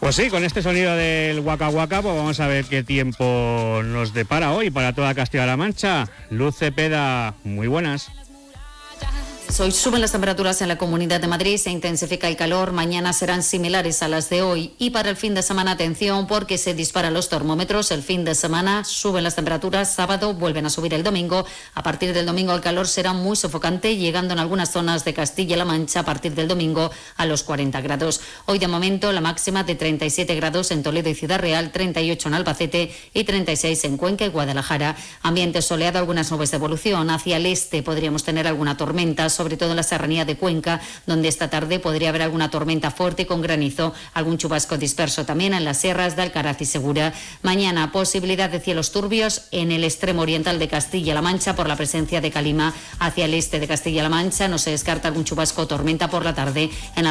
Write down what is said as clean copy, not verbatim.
Pues sí, con este sonido del Waka Waka, pues vamos a ver qué tiempo nos depara hoy para toda Castilla-La Mancha. Luz Cepeda, muy buenas. Hoy suben las temperaturas en la Comunidad de Madrid, se intensifica el calor, mañana serán similares a las de hoy y para el fin de semana atención porque se disparan los termómetros, el fin de semana suben las temperaturas, sábado vuelven a subir el domingo, a partir del domingo el calor será muy sofocante llegando en algunas zonas de Castilla-La Mancha a partir del domingo a los 40 grados. Hoy de momento la máxima de 37 grados en Toledo y Ciudad Real, 38 en Albacete y 36 en Cuenca y Guadalajara. Ambiente soleado, algunas nubes de evolución, hacia el este podríamos tener alguna tormenta, sobre todo en la serranía de Cuenca, donde esta tarde podría haber alguna tormenta fuerte con granizo, algún chubasco disperso también en las sierras de Alcaraz y Segura. Mañana, posibilidad de cielos turbios en el extremo oriental de Castilla-La Mancha por la presencia de calima. Hacia el este de Castilla-La Mancha no se descarta algún chubasco o tormenta por la tarde. En